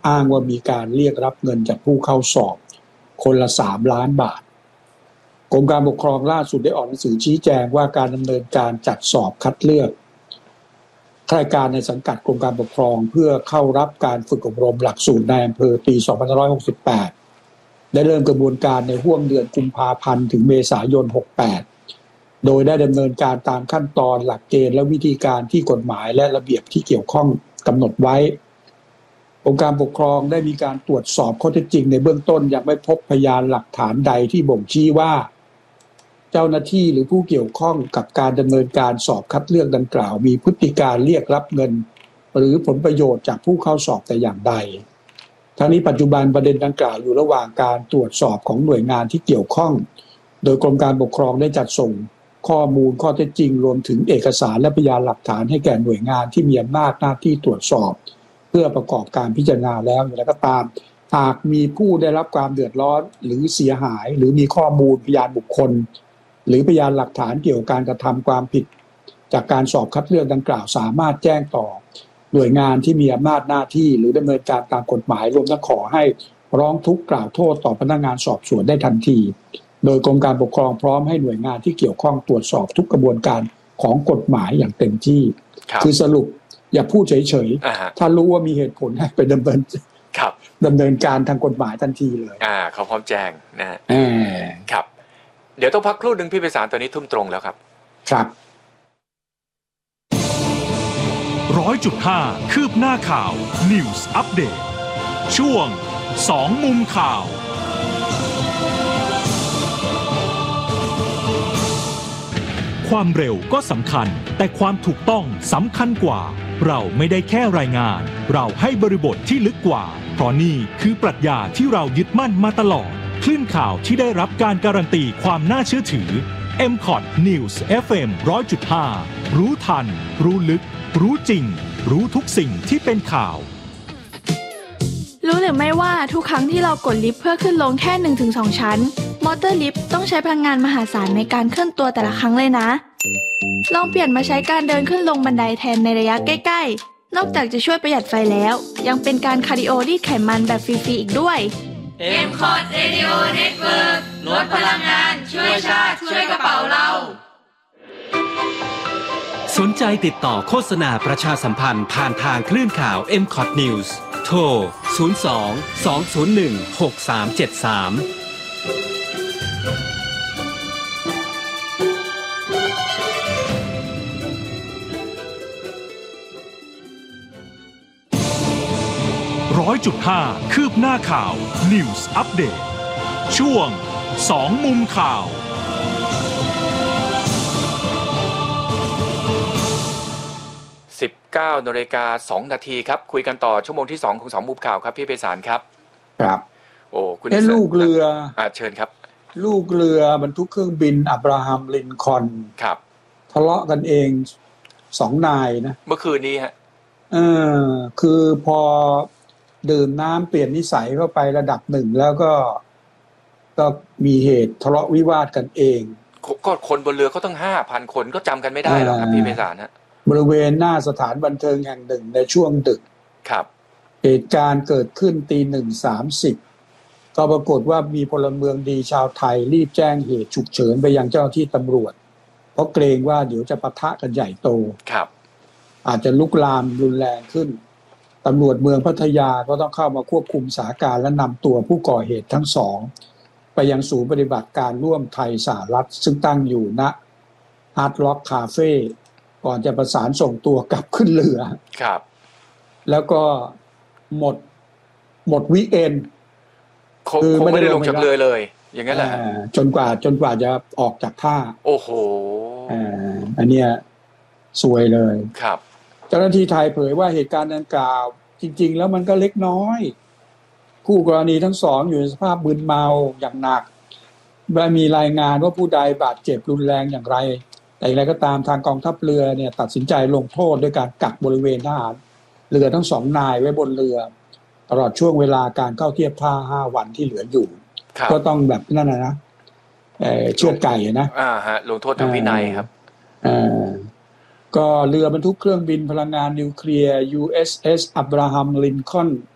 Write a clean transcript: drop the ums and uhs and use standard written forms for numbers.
อ้างว่ามีการเรียกรับเงินจากผู้เข้าสอบคนละ3 ล้านบาทกรมการปกครองล่าสุดได้ออกหนังสือชี้แจงว่าการดำเนินการจัดสอบคัดเลือกข้าราชการในสังกัดกรมการปกครองเพื่อเข้ารับการฝึกอบรมหลักสูตรนายอำเภอปี2568ได้เริ่มกระบวนการในห้วงเดือนกุมภาพันธ์ถึงเมษายน68โดยได้ดำเนินการตามขั้นตอนหลักเกณฑ์และวิธีการที่กฎหมายและระเบียบที่เกี่ยวข้องกำหนดไว้องค์การปกครองได้มีการตรวจสอบข้อเท็จจริงในเบื้องต้นยังไม่พบพยานหลักฐานใดที่บ่งชี้ว่าเจ้าหน้าที่หรือผู้เกี่ยวข้องกับการดำเนินการสอบคัดเลือกดังกล่าวมีพฤติการเรียกรับเงินหรือผลประโยชน์จากผู้เข้าสอบแต่อย่างใดทั้งนี้ปัจจุบันประเด็นดังกล่าวอยู่ระหว่างการตรวจสอบของหน่วยงานที่เกี่ยวข้องโดยกรมการปกครองได้จัดส่งข้อมูลข้อเท็จจริงรวมถึงเอกสารและพยานหลักฐานให้แก่หน่วยงานที่มีอำนาจหน้าที่ตรวจสอบเพื่อประกอบการพิจารณาแล้วอย่างไรก็ตามหากมีผู้ได้รับความเดือดร้อนหรือเสียหายหรือมีข้อมูลพยานบุคคลหรือพยานหลักฐานเกี่ยวกับการกระทำความผิดจากการสอบคัดเลือกดังกล่าวสามารถแจ้งต่อหน่วยงานที่มีอำนาจหน้าที่หรือดำเนินการตามกฎหมายรวมทั้งขอให้ร้องทุกข์กล่าวโทษต่อพนักงานสอบสวนได้ทันทีโดยกรมการปกครองพร้อมให้หน่วยงานที่เกี่ยวข้องตรวจสอบทุกกระบวนการของกฎหมายอย่างเต็มที่คือสรุปอย่าพูดเฉยๆถ้ารู้ว่ามีเหตุผลให้ไปดำเนินการทางกฎหมายทันทีเลยเขาพร้อมแจ้งนะฮะครับเดี๋ยวต้องพักครู่หนึ่งพี่ไพศาลตอนนี้ทุ่มตรงแล้วครับครับ 100.5 คืบหน้าข่าว News Update ช่วง2มุมข่าวความเร็วก็สำคัญแต่ความถูกต้องสำคัญกว่าเราไม่ได้แค่รายงานเราให้บริบทที่ลึกกว่าเพราะนี่คือปรัชญาที่เรายึดมั่นมาตลอดคลื่นข่าวที่ได้รับการการันตีความน่าเชื่อถือ MCOT News FM 100.5 รู้ทันรู้ลึกรู้จริงรู้ทุกสิ่งที่เป็นข่าวรู้หรือไม่ว่าทุกครั้งที่เรากดลิฟต์เพื่อขึ้นลงแค่ 1-2 ชั้นมอเตอร์ลิฟต์ต้องใช้พลังงานมหาศาลในการเคลื่อนตัวแต่ละครั้งเลยนะลองเปลี่ยนมาใช้การเดินขึ้นลงบันไดแทนในระยะใกล้ๆนอกจากจะช่วยประหยัดไฟแล้วยังเป็นการคาร์ดิโอรีดไขมันแบบฟรีๆอีกด้วย MCOT Radio Network ลดพลังงานช่วยชาติช่วยกระเป๋าเราสนใจติดต่อโฆษณาประชาสัมพันธ์ผ่านทางคลื่นข่าว MCOT News โทร 02-201-6373 100.5 คืบหน้าข่าว News Update ช่วง2มุมข่าว 19:02 น.ครับคุยกันต่อชั่วโมงที่2ของ2มุมข่าวครับพี่ไพศาลครับครับโอ้คุณลูกเรือเชิญครับลูกเรือบรรทุกเครื่องบินอับราฮัมลินคอล์นครับทะเลาะกันเอง2 นายนะเมื่อคืนนี้ฮะคือพอดื่มน้ำเปลี่ยนนิสัยเข้าไประดับหนึ่งแล้วก็มีเหตุทะเลาะวิวาทกันเองก็คนบนเรือเขาตั้ง 5,000 คนก็จำกันไม่ได้หรอกครับพี่ไพศาลฮะบริเวณหน้าสถานบันเทิงแห่งหนึ่งในช่วงดึกครับเหตุการณ์เกิดขึ้น 1:30 ก็ปรากฏว่ามีพลเมืองดีชาวไทยรีบแจ้งเหตุฉุกเฉินไปยังเจ้าหน้าที่ตำรวจเพราะเกรงว่าเดี๋ยวจะปะทะกันใหญ่โตครับอาจจะลุกลามรุนแรงขึ้นตำรวจเมืองพัทยาก็ต้องเข้ามาควบคุมสถานการณ์และนำตัวผู้ก่อเหตุทั้งสองไปยังศูนย์ปฏิบัติการร่วมไทยสหรัฐซึ่งตั้งอยู่ณฮาร์ดร็อกคาเฟ่ก่อนจะประสานส่งตัวกลับขึ้นเรือครับแล้วก็หมดวีคเอนด์คือไม่ได้ลงจากเรือเลยอย่างนั้นแหละจนกว่าจะออกจากท่าโอ้โหอันเนี้ยซวยเลยครับเจ้าหน้าที่ไทยเผยว่าเหตุการณ์ดังกล่าวจริงๆแล้วมันก็เล็กน้อยคู่กรณีทั้งสองอยู่ในสภาพมึนเมาอย่างหนักไม่มีรายงานว่าผู้ใดบาดเจ็บรุนแรงอย่างไรแต่อย่างไรก็ตามทางกองทัพเรือเนี่ยตัดสินใจลงโทษด้วยการกักบริเวณทหารเรือทั้ง2 นายไว้บนเรือตลอดช่วงเวลาการเข้าเทียบท่า5 วันที่เหลืออยู่ก็ต้องแบบนั่นนะเชือดไก่นะลงโทษทางวินัยครับก็เรือบรรทุกเครื่องบินพลังงานนิวเคลียร์ USS Abraham Lincoln